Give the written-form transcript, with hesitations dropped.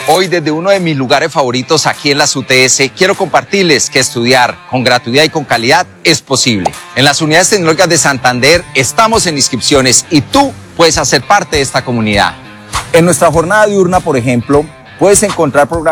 Hoy, desde uno de mis lugares favoritos aquí en las UTS, quiero compartirles que estudiar con gratuidad y con calidad es posible. En las unidades tecnológicas de Santander estamos en inscripciones y tú puedes hacer parte de esta comunidad. En nuestra jornada diurna, por ejemplo, puedes encontrar programas